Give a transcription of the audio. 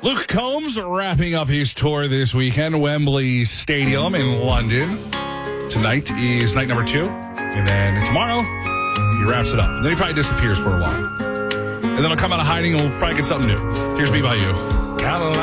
Luke Combs wrapping up his tour this weekend, Wembley Stadium in London. Tonight is night number 2. And then tomorrow, he wraps it up. And then he probably disappears for a while. And then he'll come out of hiding and we'll probably get something new. Here's Me By You. Cadillac.